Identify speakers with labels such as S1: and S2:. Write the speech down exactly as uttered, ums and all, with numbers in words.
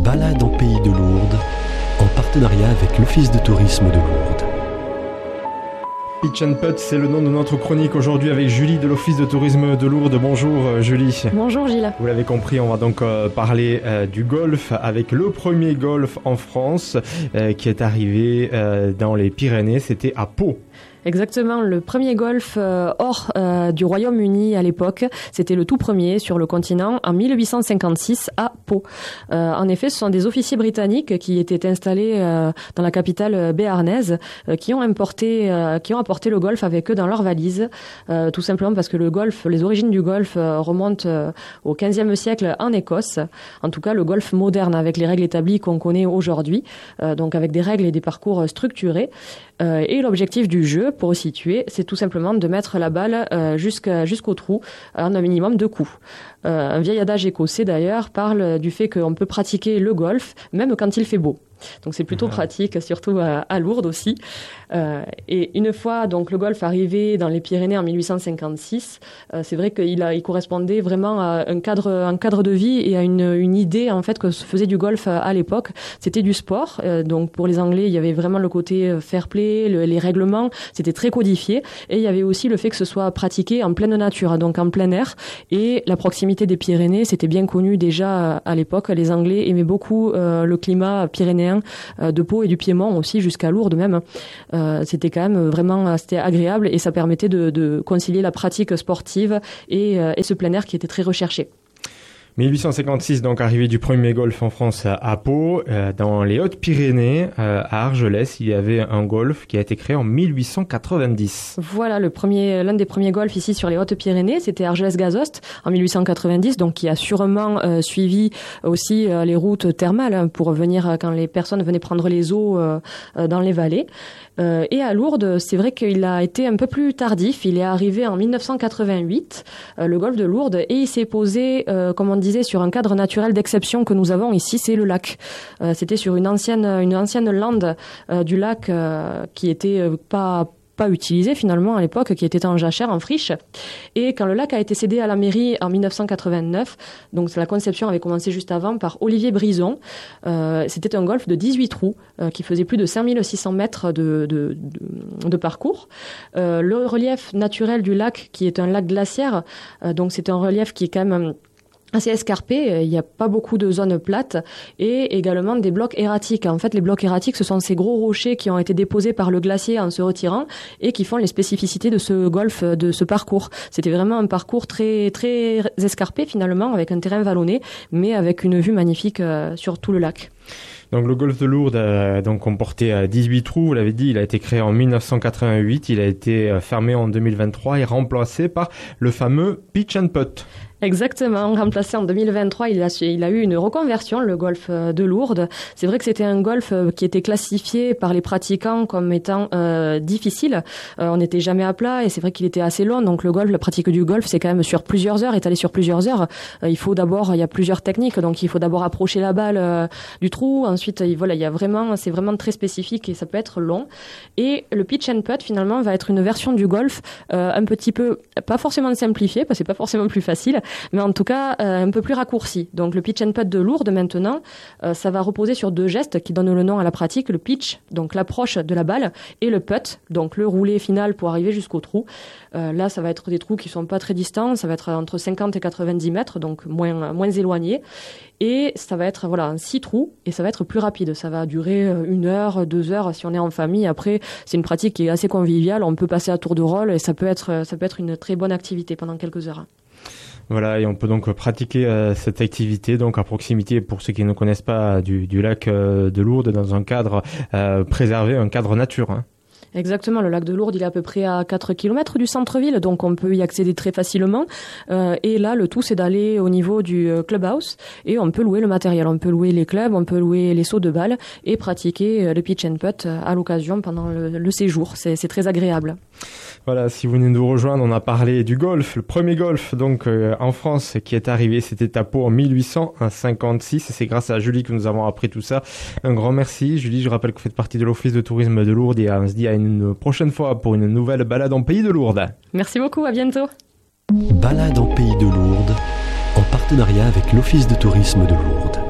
S1: Balade en Pays de Lourdes, en partenariat avec l'Office de tourisme de Lourdes.
S2: Pitch and Putt, c'est le nom de notre chronique aujourd'hui avec Julie de l'Office de tourisme de Lourdes. Bonjour Julie.
S3: Bonjour Gilles.
S2: Vous l'avez compris, on va donc euh, parler euh, du golf avec le premier golf en France euh, qui est arrivé euh, dans les Pyrénées, c'était à Pau.
S3: Exactement, le premier golf euh, hors euh, du Royaume-Uni à l'époque, c'était le tout premier sur le continent en mille huit cent cinquante-six à Pau. Euh, en effet, ce sont des officiers britanniques qui étaient installés euh, dans la capitale béarnaise, euh, qui ont importé, euh, qui ont apporté le golf avec eux dans leurs valises, euh, tout simplement parce que le golf, les origines du golf euh, remontent euh, au quinzième siècle en Écosse. En tout cas, le golf moderne avec les règles établies qu'on connaît aujourd'hui, euh, donc avec des règles et des parcours structurés. Euh, et l'objectif du jeu, pour situer, c'est tout simplement de mettre la balle euh, jusqu'à, jusqu'au trou en un minimum de coups. Euh, un vieil adage écossais d'ailleurs parle du fait qu'on peut pratiquer le golf même quand il fait beau. Donc c'est plutôt pratique, surtout à, à Lourdes aussi. Euh, et une fois donc le golf arrivé dans les Pyrénées en mille huit cent cinquante-six, euh, c'est vrai qu'il a, il correspondait vraiment à un cadre, un cadre de vie et à une, une idée en fait que se faisait du golf à, à l'époque. C'était du sport. Euh, donc pour les Anglais, il y avait vraiment le côté fair play, le, les règlements, c'était très codifié. Et il y avait aussi le fait que ce soit pratiqué en pleine nature, donc en plein air. Et la proximité des Pyrénées, c'était bien connu déjà à l'époque. Les Anglais aimaient beaucoup euh, le climat pyrénéen de Pau et du Piémont aussi jusqu'à Lourdes même. Euh, c'était quand même vraiment c'était agréable et ça permettait de, de concilier la pratique sportive et, et ce plein air qui était très recherché.
S2: mille huit cent cinquante-six, donc arrivée du premier golf en France à Pau. Euh, dans les Hautes-Pyrénées, euh, à Argelès, il y avait un golf qui a été créé en mille huit cent quatre-vingt-dix.
S3: Voilà, le premier, l'un des premiers golfs ici sur les Hautes-Pyrénées, c'était Argelès-Gazost en mille huit cent quatre-vingt-dix, donc qui a sûrement euh, suivi aussi euh, les routes thermales hein, pour venir euh, quand les personnes venaient prendre les eaux euh, euh, dans les vallées. Euh, et à Lourdes, c'est vrai qu'il a été un peu plus tardif. Il est arrivé en mille neuf cent quatre-vingt-huit, euh, le golfe de Lourdes, et il s'est posé, euh, comme on disait, sur un cadre naturel d'exception que nous avons ici, c'est le lac. Euh, c'était sur une ancienne, une ancienne lande euh, du lac euh, qui était euh, pas pas utilisé finalement à l'époque, qui était en jachère, en friche. Et quand le lac a été cédé à la mairie en mille neuf cent quatre-vingt-neuf, donc la conception avait commencé juste avant par Olivier Brison, euh, c'était un golf de dix-huit trous euh, qui faisait plus de cinq mille six cents mètres de, de, de, de parcours. Euh, le relief naturel du lac, qui est un lac glaciaire, euh, donc c'est un relief qui est quand même assez escarpé, il n'y a pas beaucoup de zones plates et également des blocs erratiques. En fait, les blocs erratiques, ce sont ces gros rochers qui ont été déposés par le glacier en se retirant et qui font les spécificités de ce golf, de ce parcours. C'était vraiment un parcours très très escarpé finalement, avec un terrain vallonné, mais avec une vue magnifique sur tout le lac.
S2: Donc le golf de Lourdes euh, donc comportait dix-huit trous, vous l'avez dit, il a été créé en mille neuf cent quatre-vingt-huit, il a été fermé en deux mille vingt-trois et remplacé par le fameux Pitch and Putt.
S3: Exactement, remplacé en deux mille vingt-trois, il a, il a eu une reconversion, le golf de Lourdes. C'est vrai que c'était un golf qui était classifié par les pratiquants comme étant euh, difficile. Euh, on n'était jamais à plat et c'est vrai qu'il était assez long. Donc le golf, la pratique du golf, c'est quand même sur plusieurs heures, étalé sur plusieurs heures. Euh, il faut d'abord, il y a plusieurs techniques, donc il faut d'abord approcher la balle euh, du trou. Ensuite, il, voilà, il y a vraiment, c'est vraiment très spécifique et ça peut être long. Et le pitch and putt finalement va être une version du golf euh, un petit peu, pas forcément simplifiée, parce que c'est pas forcément plus facile, mais en tout cas euh, un peu plus raccourci. Donc le pitch and putt de Lourdes maintenant, euh, ça va reposer sur deux gestes qui donnent le nom à la pratique, le pitch, donc l'approche de la balle, et le putt, donc le roulé final pour arriver jusqu'au trou. Euh, là, ça va être des trous qui sont pas très distants, ça va être entre cinquante et quatre-vingt-dix mètres, donc moins moins éloignés. Et ça va être voilà un six trous et ça va être plus rapide. Ça va durer une heure, deux heures si on est en famille. Après, c'est une pratique qui est assez conviviale. On peut passer à tour de rôle et ça peut être ça peut être une très bonne activité pendant quelques heures.
S2: Voilà, et on peut donc pratiquer euh, cette activité donc à proximité, pour ceux qui ne connaissent pas, du, du lac euh, de Lourdes, dans un cadre euh, préservé, un cadre nature. Hein.
S3: Exactement, le lac de Lourdes, il est à peu près à quatre kilomètres du centre-ville, donc on peut y accéder très facilement. Euh, et là, le tout, c'est d'aller au niveau du clubhouse et on peut louer le matériel. On peut louer les clubs, on peut louer les seaux de balles et pratiquer le pitch and putt à l'occasion pendant le, le séjour. C'est, c'est très agréable.
S2: Voilà, si vous venez de nous rejoindre, on a parlé du golf, le premier golf donc euh, en France qui est arrivé, c'était à Pau en mille huit cent cinquante-six et c'est grâce à Julie que nous avons appris tout ça. Un grand merci. Julie, je rappelle que vous faites partie de l'Office de tourisme de Lourdes et on se dit à une prochaine fois pour une nouvelle balade en Pays de Lourdes.
S3: Merci beaucoup, à bientôt.
S1: Balade en Pays de Lourdes, en partenariat avec l'Office de tourisme de Lourdes.